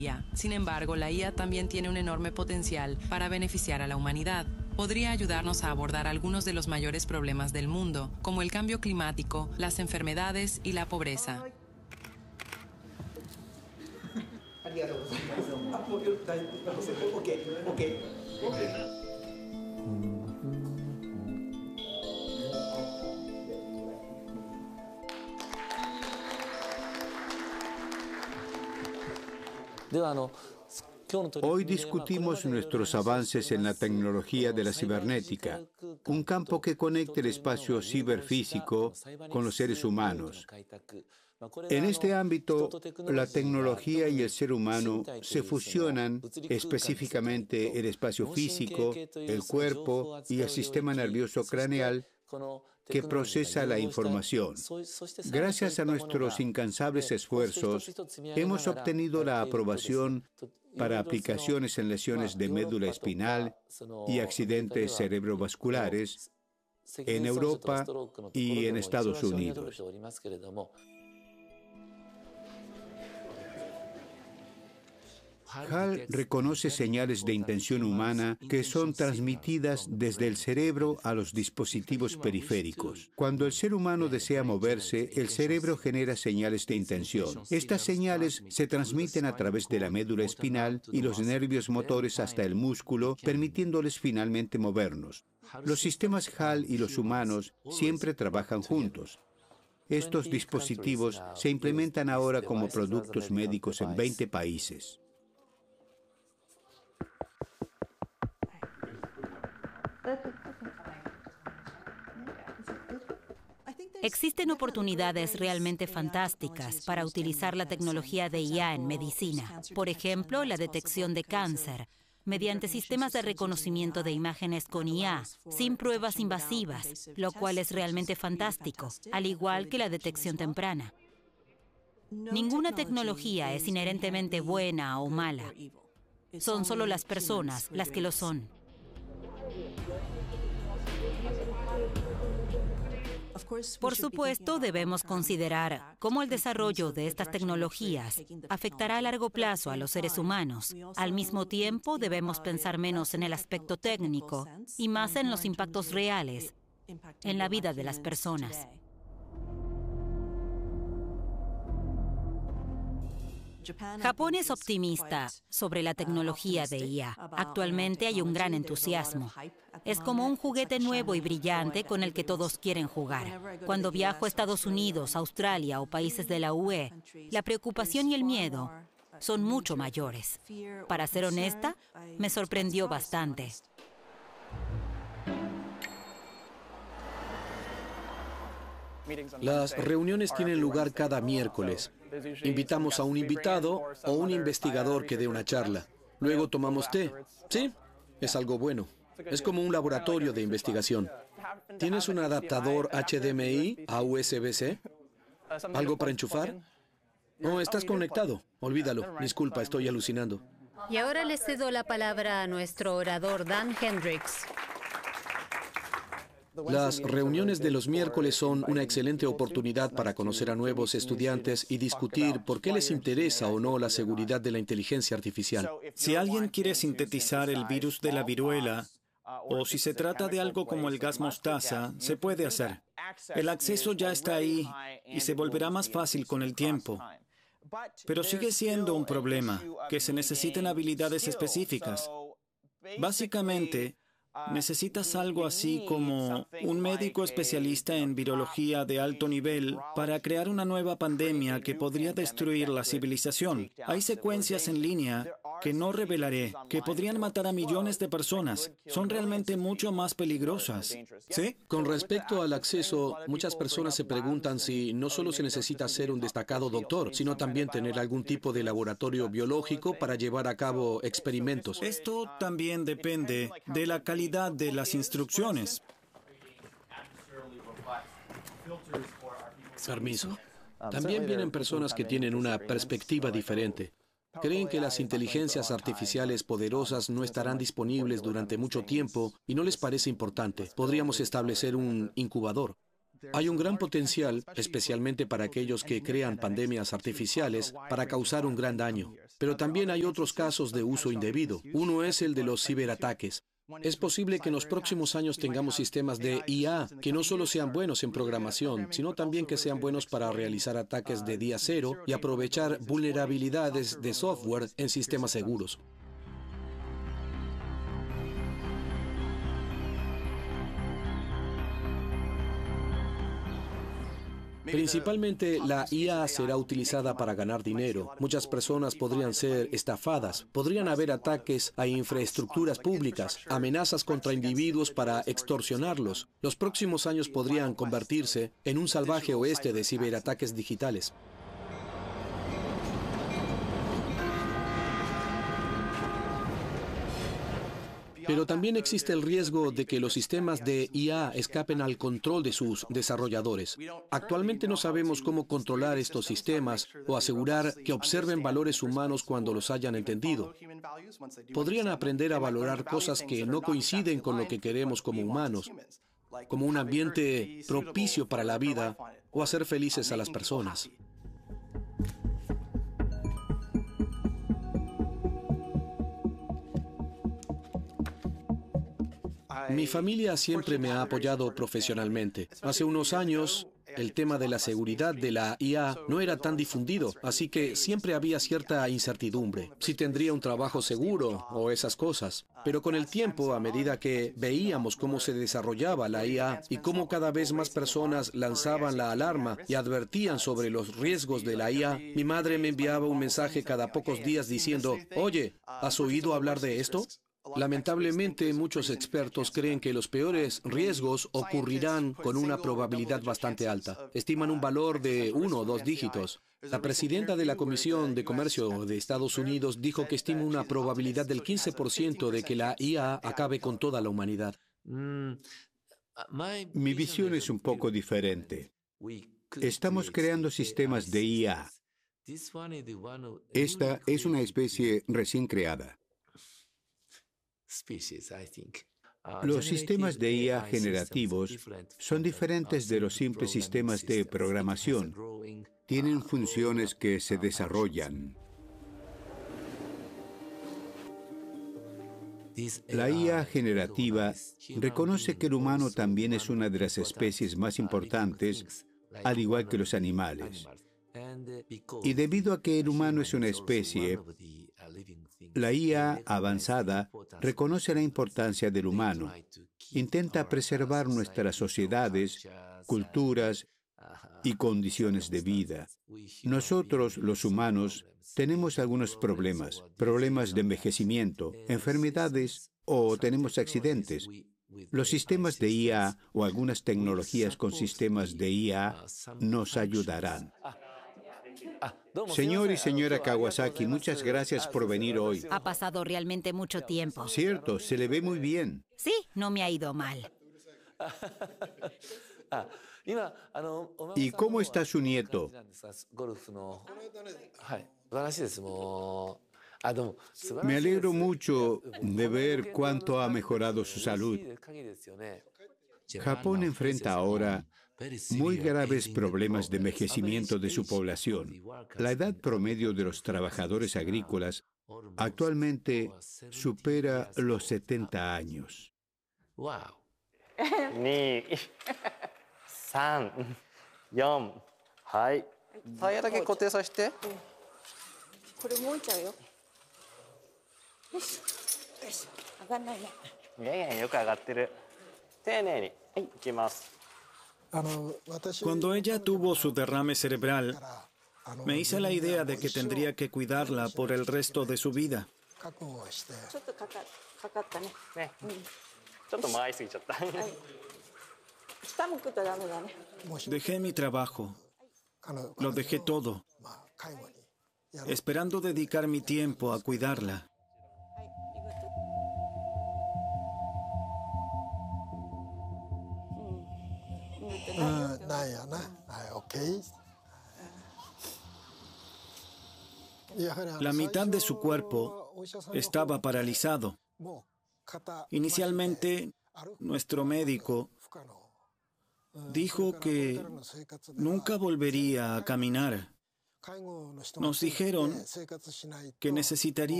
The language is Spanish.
IA. Sin embargo, la IA también tiene un enorme potencial para beneficiar a la humanidad. Podría ayudarnos a abordar algunos de los mayores problemas del mundo, como el cambio climático, las enfermedades y la pobreza. Hoy discutimos nuestros avances en la tecnología de la cibernética, un campo que conecta el espacio ciberfísico con los seres humanos. En este ámbito, la tecnología y el ser humano se fusionan, específicamente el espacio físico, el cuerpo y el sistema nervioso craneal que procesa la información. Gracias a nuestros incansables esfuerzos, hemos obtenido la aprobación para aplicaciones en lesiones de médula espinal y accidentes cerebrovasculares en Europa y en Estados Unidos. HAL reconoce señales de intención humana que son transmitidas desde el cerebro a los dispositivos periféricos. Cuando el ser humano desea moverse, el cerebro genera señales de intención. Estas señales se transmiten a través de la médula espinal y los nervios motores hasta el músculo, permitiéndoles finalmente movernos. Los sistemas HAL y los humanos siempre trabajan juntos. Estos dispositivos se implementan ahora como productos médicos en 20 países. Existen oportunidades realmente fantásticas para utilizar la tecnología de IA en medicina. Por ejemplo, la detección de cáncer, mediante sistemas de reconocimiento de imágenes con IA, sin pruebas invasivas, lo cual es realmente fantástico, al igual que la detección temprana. Ninguna tecnología es inherentemente buena o mala. Son solo las personas las que lo son. Por supuesto, debemos considerar cómo el desarrollo de estas tecnologías afectará a largo plazo a los seres humanos. Al mismo tiempo, debemos pensar menos en el aspecto técnico y más en los impactos reales en la vida de las personas. Japón es optimista sobre la tecnología de IA. Actualmente hay un gran entusiasmo. Es como un juguete nuevo y brillante con el que todos quieren jugar. Cuando viajo a Estados Unidos, Australia o países de la UE, la preocupación y el miedo son mucho mayores. Para ser honesta, me sorprendió bastante. Las reuniones tienen lugar cada miércoles. Invitamos a un invitado o un investigador que dé una charla. Luego tomamos té. Sí, es algo bueno. Es como un laboratorio de investigación. ¿Tienes un adaptador HDMI a USB-C? ¿Algo para enchufar? No, estás conectado. Olvídalo. Disculpa, estoy alucinando. Y ahora le cedo la palabra a nuestro orador, Dan Hendricks. Las reuniones de los miércoles son una excelente oportunidad para conocer a nuevos estudiantes y discutir por qué les interesa o no la seguridad de la inteligencia artificial. Si alguien quiere sintetizar el virus de la viruela, o si se trata de algo como el gas mostaza, se puede hacer. El acceso ya está ahí y se volverá más fácil con el tiempo. Pero sigue siendo un problema, que se necesiten habilidades específicas. Básicamente, necesitas algo así como un médico especialista en virología de alto nivel para crear una nueva pandemia que podría destruir la civilización. Hay secuencias en línea que no revelaré, que podrían matar a millones de personas. Son realmente mucho más peligrosas. ¿Sí? Con respecto al acceso, muchas personas se preguntan si no solo se necesita ser un destacado doctor, sino también tener algún tipo de laboratorio biológico para llevar a cabo experimentos. Esto también depende de la calidad de las instrucciones. Permiso. También vienen personas que tienen una perspectiva diferente. Creen que las inteligencias artificiales poderosas no estarán disponibles durante mucho tiempo y no les parece importante. Podríamos establecer un incubador. Hay un gran potencial, especialmente para aquellos que crean pandemias artificiales, para causar un gran daño. Pero también hay otros casos de uso indebido. Uno es el de los ciberataques. Es posible que en los próximos años tengamos sistemas de IA que no solo sean buenos en programación, sino también que sean buenos para realizar ataques de día cero y aprovechar vulnerabilidades de software en sistemas seguros. Principalmente la IA será utilizada para ganar dinero. Muchas personas podrían ser estafadas. Podrían haber ataques a infraestructuras públicas, amenazas contra individuos para extorsionarlos. Los próximos años podrían convertirse en un salvaje oeste de ciberataques digitales. Pero también existe el riesgo de que los sistemas de IA escapen al control de sus desarrolladores. Actualmente no sabemos cómo controlar estos sistemas o asegurar que observen valores humanos cuando los hayan entendido. Podrían aprender a valorar cosas que no coinciden con lo que queremos como humanos, como un ambiente propicio para la vida o hacer felices a las personas. Mi familia siempre me ha apoyado profesionalmente. Hace unos años, el tema de la seguridad de la IA no era tan difundido, así que siempre había cierta incertidumbre, si tendría un trabajo seguro o esas cosas. Pero con el tiempo, a medida que veíamos cómo se desarrollaba la IA y cómo cada vez más personas lanzaban la alarma y advertían sobre los riesgos de la IA, mi madre me enviaba un mensaje cada pocos días diciendo, «Oye, ¿has oído hablar de esto?». Lamentablemente, muchos expertos creen que los peores riesgos ocurrirán con una probabilidad bastante alta. Estiman un valor de 1 o 2 dígitos. La presidenta de la Comisión de Comercio de Estados Unidos dijo que estima una probabilidad del 15% de que la IA acabe con toda la humanidad. Mi visión es un poco diferente. Estamos creando sistemas de IA. Esta es una especie recién creada. Los sistemas de IA generativos son diferentes de los simples sistemas de programación. Tienen funciones que se desarrollan. La IA generativa reconoce que el humano también es una de las especies más importantes, al igual que los animales. Y debido a que el humano es una especie, la IA avanzada reconoce la importancia del humano, intenta preservar nuestras sociedades, culturas y condiciones de vida. Nosotros, los humanos, tenemos algunos problemas de envejecimiento, enfermedades o tenemos accidentes. Los sistemas de IA o algunas tecnologías con sistemas de IA nos ayudarán. Señor y señora Kawasaki, muchas gracias por venir hoy. Ha pasado realmente mucho tiempo. Cierto, se le ve muy bien. Sí, no me ha ido mal. ¿Y cómo está su nieto? Me alegro mucho de ver cuánto ha mejorado su salud. Japón enfrenta ahora muy graves problemas de envejecimiento de su población. La edad promedio de los trabajadores agrícolas actualmente supera los 70 años. 2、3、4、はい。タイヤだけ固定させて。 これ動いちゃうよ。よし。よし。上がんないね。 いやいや、よく上がってる。丁寧に。はい、いきます。 Cuando ella tuvo su derrame cerebral, me hice la idea de que tendría que cuidarla por el resto de su vida. ちょっとかかったね。 ね。ちょっと回りすぎちゃった。 下向くとダメだね。 Dejé mi trabajo, lo dejé todo, esperando dedicar mi tiempo a cuidarla. La mitad de su cuerpo estaba paralizado. Inicialmente, nuestro médico dijo que nunca volvería a caminar. Nos dijeron que necesitaría